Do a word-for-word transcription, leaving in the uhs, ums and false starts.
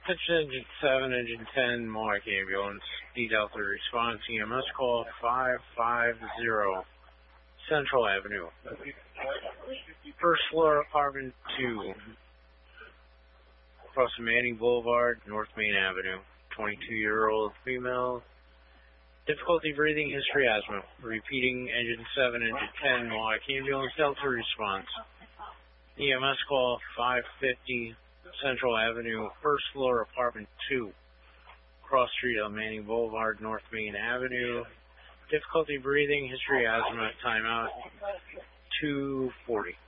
Attention Engine seven, Engine ten, Mohawk Ambulance, D Delta response, E M S call five five zero, Central Avenue. First floor, apartment two. Across Manning Boulevard, North Main Avenue. twenty-two-year-old female. Difficulty breathing, history asthma. Repeating, Engine seven, Engine ten, Mohawk Ambulance, Delta response. E M S call five fifty, Central Avenue, first floor, apartment two. Cross Street on Manning Boulevard, North Main Avenue. Difficulty breathing, history asthma, timeout two forty.